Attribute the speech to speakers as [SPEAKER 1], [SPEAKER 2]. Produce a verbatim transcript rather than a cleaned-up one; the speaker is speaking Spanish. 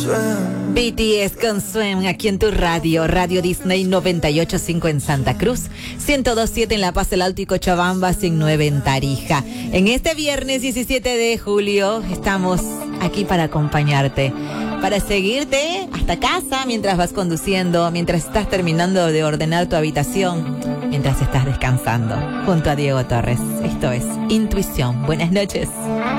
[SPEAKER 1] B T S con Swim aquí en tu radio, Radio Disney noventa y ocho punto cinco en Santa Cruz, ciento dos punto siete en La Paz, El Alto y Cochabamba, ciento nueve en Tarija. En este viernes diecisiete de julio estamos aquí para acompañarte, para seguirte hasta casa mientras vas conduciendo, mientras estás terminando de ordenar tu habitación, mientras estás descansando, junto a Diego Torres. Esto es Intuición. Buenas noches.